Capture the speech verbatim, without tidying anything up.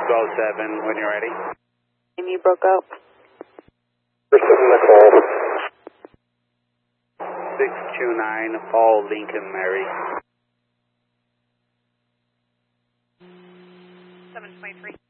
oh seven when you're ready. Amy broke up. six two nine, Paul Lincoln Mary. seven twenty-three.